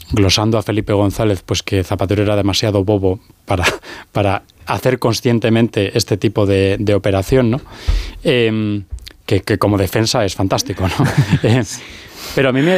glosando a Felipe González, pues que Zapatero era demasiado bobo para hacer conscientemente este tipo de operación, ¿no? Que como defensa es fantástico, ¿no? Pero a mí